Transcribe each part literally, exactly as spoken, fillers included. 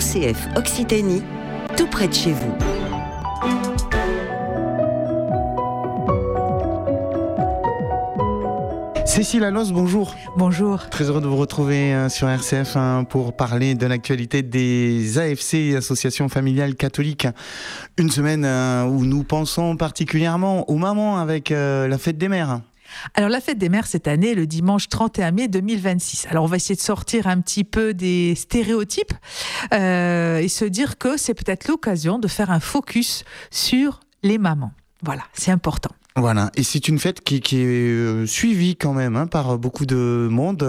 R C F Occitanie, tout près de chez vous. Cécile Allos, bonjour. Bonjour. Très heureux de vous retrouver sur R C F pour parler de l'actualité des A F C, Associations familiales catholiques. Une semaine où nous pensons particulièrement aux mamans avec la fête des mères. Alors la fête des mères cette année, le dimanche trente et un mai deux mille vingt-six. Alors on va essayer de sortir un petit peu des stéréotypes euh, et se dire que c'est peut-être l'occasion de faire un focus sur les mamans. Voilà, c'est important. Voilà, et c'est une fête qui, qui est suivie quand même hein, par beaucoup de monde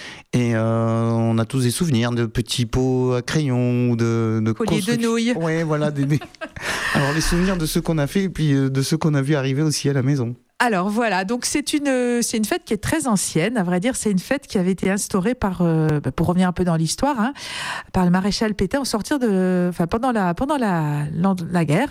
et euh, on a tous des souvenirs de petits pots à crayon ou de, de colliers de nouilles. Ouais, voilà. Des, des... Alors les souvenirs de ceux qu'on a fait et puis de ceux qu'on a vu arriver aussi à la maison. Alors voilà, donc c'est une c'est une fête qui est très ancienne. À vrai dire, c'est une fête qui avait été instaurée par, euh, pour revenir un peu dans l'histoire, hein, par le maréchal Pétain au sortir de, enfin pendant la pendant la la, la guerre.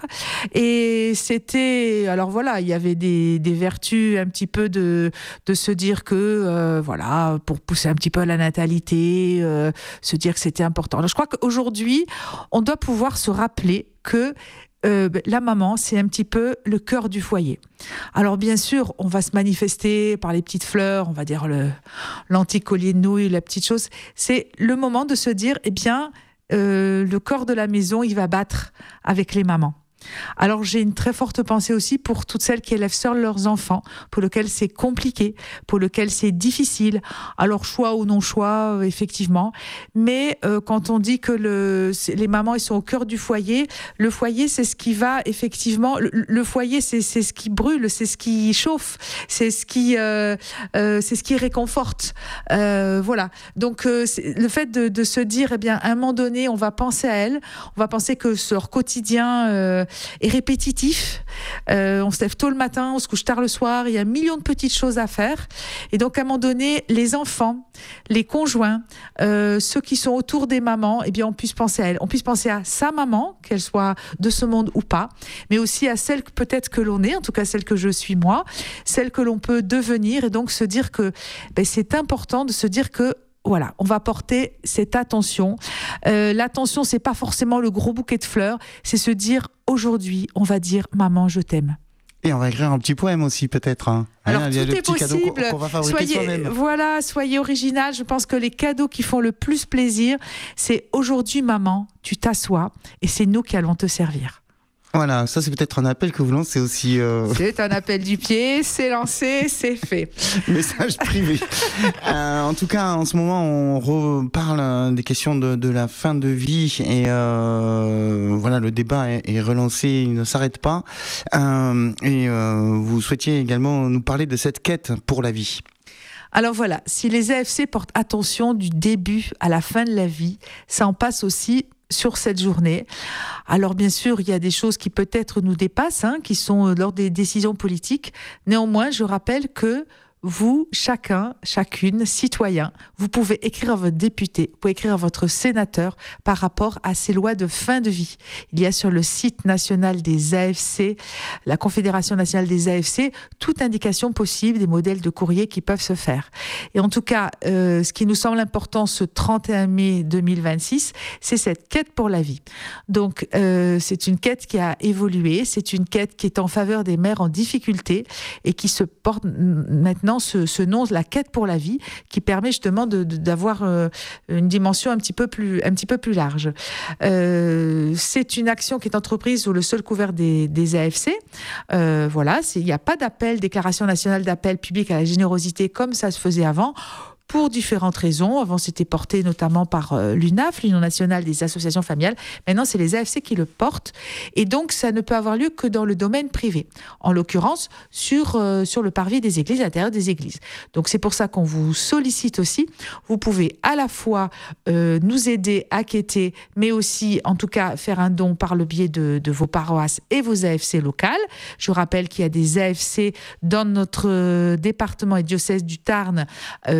Et c'était, alors voilà, il y avait des des vertus un petit peu de de se dire que euh, voilà, pour pousser un petit peu la natalité, euh, se dire que c'était important. Alors je crois qu'aujourd'hui, on doit pouvoir se rappeler que Euh, la maman, c'est un petit peu le cœur du foyer. Alors bien sûr, on va se manifester par les petites fleurs, on va dire le l'anti-collier de nouilles, la petite chose. C'est le moment de se dire, eh bien, euh, le corps de la maison, il va battre avec les mamans. Alors j'ai une très forte pensée aussi pour toutes celles qui élèvent seules leurs enfants, pour lesquelles c'est compliqué, pour lesquelles c'est difficile. Alors choix ou non choix, euh, effectivement. Mais euh, quand on dit que le, les mamans, ils sont au cœur du foyer, le foyer, c'est ce qui va effectivement. Le, le foyer, c'est, c'est ce qui brûle, c'est ce qui chauffe, c'est ce qui, euh, euh, c'est ce qui réconforte. Euh, voilà. Donc euh, le fait de, de se dire, eh bien, à un moment donné, on va penser à elles, on va penser que leur quotidien euh, est répétitif. Euh, on se lève tôt le matin, on se couche tard le soir, il y a un million de petites choses à faire. Et donc, à un moment donné, les enfants, les conjoints, euh, ceux qui sont autour des mamans, eh bien, on puisse penser à elles. On puisse penser à sa maman, qu'elle soit de ce monde ou pas, mais aussi à celle que peut-être que l'on est, en tout cas celle que je suis moi, celle que l'on peut devenir, et donc se dire que ben, c'est important de se dire que voilà, on va porter cette attention. Euh, l'attention, c'est pas forcément le gros bouquet de fleurs, c'est se dire aujourd'hui, on va dire maman, je t'aime. Et on va écrire un petit poème aussi, peut-être. Hein. Alors, hein, tout il y a le est petit cadeau possible. qu'on, qu'on va fabriquer soyez, soi-même. Voilà, soyez original. Je pense que les cadeaux qui font le plus plaisir, c'est aujourd'hui, maman, tu t'assois et c'est nous qui allons te servir. Voilà, ça c'est peut-être un appel que vous lancez aussi. Euh... C'est un appel du pied, c'est lancé, c'est fait. Message privé. euh, en tout cas, en ce moment, on reparle des questions de, de la fin de vie et euh, voilà, le débat est, est relancé, il ne s'arrête pas. Euh, et euh, vous souhaitiez également nous parler de cette quête pour la vie. Alors voilà, si les A F C portent attention du début à la fin de la vie, ça en passe aussi sur cette journée. Alors bien sûr, il y a des choses qui peut-être nous dépassent, hein, qui sont lors des décisions politiques. Néanmoins, je rappelle que vous, chacun, chacune, citoyen, vous pouvez écrire à votre député, vous pouvez écrire à votre sénateur par rapport à ces lois de fin de vie. Il y a sur le site national des A F C, la Confédération nationale des A F C, toute indication possible des modèles de courrier qui peuvent se faire. Et en tout cas, euh, ce qui nous semble important ce trente et un mai deux mille vingt-six, c'est cette quête pour la vie. Donc, euh, c'est une quête qui a évolué, c'est une quête qui est en faveur des mères en difficulté et qui se porte maintenant Ce, ce nom, la quête pour la vie, qui permet justement de, de, d'avoir euh, une dimension un petit peu plus, un petit peu plus large. Euh, c'est une action qui est entreprise sous le seul couvert des, des A F C. Euh, voilà, il n'y a pas d'appel, déclaration nationale d'appel public à la générosité comme ça se faisait avant. Pour différentes raisons. Avant, c'était porté notamment par euh, l'U N A F, l'Union nationale des associations familiales. Maintenant, c'est les A F C qui le portent. Et donc, ça ne peut avoir lieu que dans le domaine privé. En l'occurrence, sur, euh, sur le parvis des églises, à l'intérieur des églises. Donc, c'est pour ça qu'on vous sollicite aussi. Vous pouvez à la fois euh, nous aider à quêter, mais aussi, en tout cas, faire un don par le biais de, de vos paroisses et vos A F C locales. Je rappelle qu'il y a des A F C dans notre euh, département et diocèse du Tarn euh, sur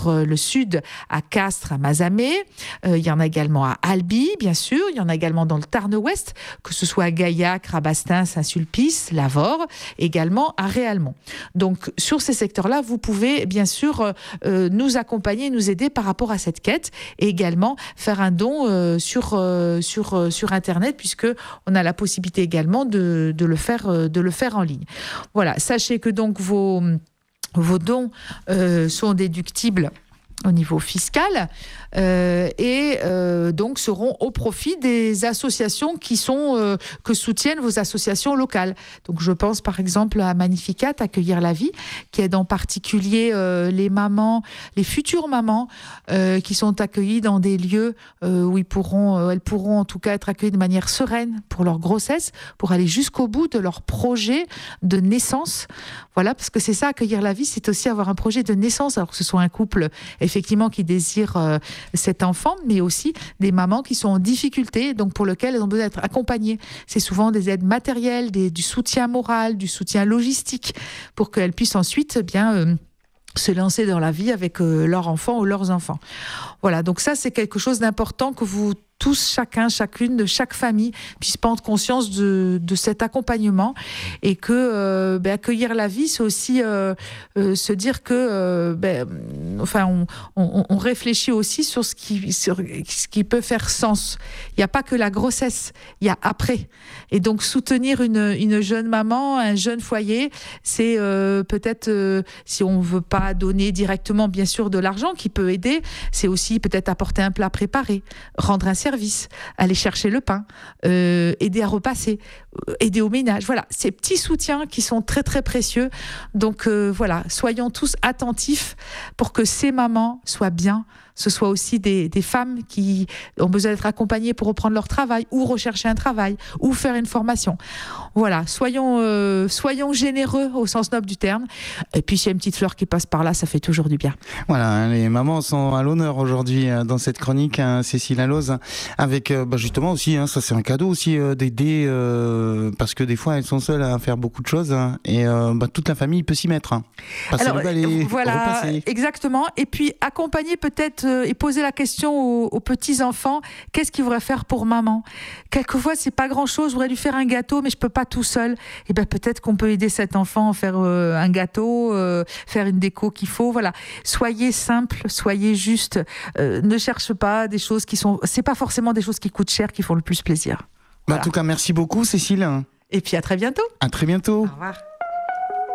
sur euh, le sud, à Castres, à Mazamet. Euh, il y en a également à Albi, bien sûr. Il y en a également dans le Tarn-Ouest, que ce soit à Gaillac, Rabastens, Saint-Sulpice, Lavore, également à Réalmont. Donc, sur ces secteurs-là, vous pouvez bien sûr euh, nous accompagner, nous aider par rapport à cette quête et également faire un don euh, sur, euh, sur, euh, sur Internet, puisque on a la possibilité également de, de, le faire, euh, de le faire en ligne. Voilà, sachez que donc vos, vos dons euh, sont déductibles au niveau fiscal euh, et euh, donc seront au profit des associations qui sont euh, que soutiennent vos associations locales. Donc je pense par exemple à Magnificat, Accueillir la vie, qui aide en particulier euh, les mamans, les futures mamans euh, qui sont accueillies dans des lieux euh, où ils pourront, euh, elles pourront en tout cas être accueillies de manière sereine pour leur grossesse, pour aller jusqu'au bout de leur projet de naissance. Voilà, parce que c'est ça, accueillir la vie, c'est aussi avoir un projet de naissance, alors que ce soit un couple effectivement qui désire euh, cet enfant, mais aussi des mamans qui sont en difficulté, donc pour lesquelles elles ont besoin d'être accompagnées. C'est souvent des aides matérielles, des, du soutien moral, du soutien logistique, pour qu'elles puissent ensuite eh bien euh, se lancer dans la vie avec euh, leur enfant ou leurs enfants. Voilà, donc ça c'est quelque chose d'important que vous tous, chacun, chacune de chaque famille puisse prendre conscience de, de cet accompagnement et que euh, ben, accueillir la vie, c'est aussi euh, euh, se dire que euh, ben, enfin, on, on, on réfléchit aussi sur ce qui, sur ce qui peut faire sens. Il n'y a pas que la grossesse, il y a après. Et donc soutenir une, une jeune maman, un jeune foyer, c'est euh, peut-être, euh, si on ne veut pas donner directement, bien sûr, de l'argent qui peut aider, c'est aussi peut-être apporter un plat préparé, rendre un service, aller chercher le pain, euh, aider à repasser, euh, aider au ménage. Voilà, ces petits soutiens qui sont très très précieux. Donc euh, voilà, soyons tous attentifs pour que ces mamans soient bien. Ce soit aussi des, des femmes qui ont besoin d'être accompagnées pour reprendre leur travail ou rechercher un travail ou faire une formation. Voilà, soyons, euh, soyons généreux au sens noble du terme. Et puis s'il y a une petite fleur qui passe par là, ça fait toujours du bien. Voilà, les mamans sont à l'honneur aujourd'hui dans cette chronique, hein, Cécile Alloz, avec euh, bah justement aussi, hein, ça c'est un cadeau aussi euh, d'aider, euh, parce que des fois elles sont seules à faire beaucoup de choses, hein, et euh, bah, toute la famille peut s'y mettre. Hein. Passer Alors, le balai, voilà, repasser. Exactement. Et puis accompagner peut-être euh, et poser la question aux, aux petits-enfants, qu'est-ce qu'ils voudraient faire pour maman ? Quelquefois, c'est pas grand-chose, je voudrais lui faire un gâteau, mais je peux pas tout seul. Et ben peut-être qu'on peut aider cet enfant à faire euh, un gâteau, euh, faire une déco qu'il faut. Voilà. Soyez simple, soyez juste. Euh, ne cherche pas des choses qui sont... C'est pas forcément des choses qui coûtent cher qui font le plus plaisir. Bah, Voilà. en tout cas, merci beaucoup, Cécile. Et puis à très bientôt. À très bientôt. Au revoir.